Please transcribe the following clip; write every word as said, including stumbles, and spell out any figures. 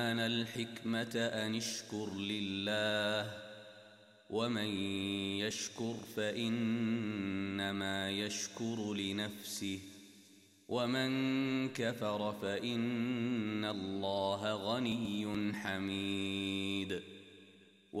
الحكمة أن اشكر لله ومن يشكر فإنما يشكر لنفسه ومن كفر فإن الله غني حميد.